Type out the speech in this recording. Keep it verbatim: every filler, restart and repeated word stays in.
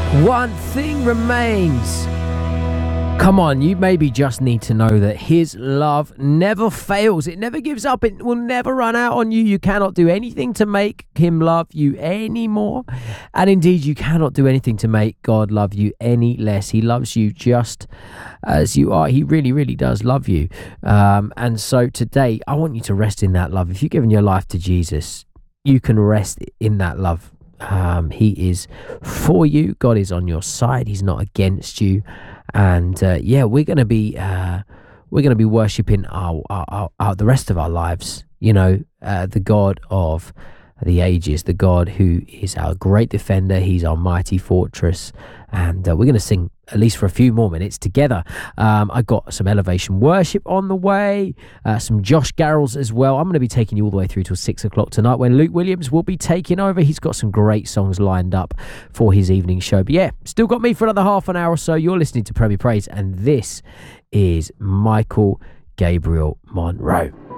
One thing remains. Come on, you maybe just need to know that his love never fails. It never gives up. It will never run out on you. You cannot do anything to make him love you anymore. And indeed, you cannot do anything to make God love you any less. He loves you just as you are. He really, really does love you. Um, and so today, I want you to rest in that love. If you've given your life to Jesus, you can rest in that love. Um, he is for you. God is on your side. He's not against you. And uh, yeah, we're gonna be uh, we're gonna be worshiping our, our, our, our the rest of our lives. You know, uh, the God of the ages, the God who is our great defender. He's our mighty fortress, and uh, we're gonna sing at least for a few more minutes together. Um, I got some elevation worship on the way, uh, some Josh Garrels as well. I'm going to be taking you all the way through till six o'clock tonight when Luke Williams will be taking over. He's got some great songs lined up for his evening show. But yeah, still got me for another half an hour or so. You're listening to Premier Praise, and this is Michael Gabriel Monroe.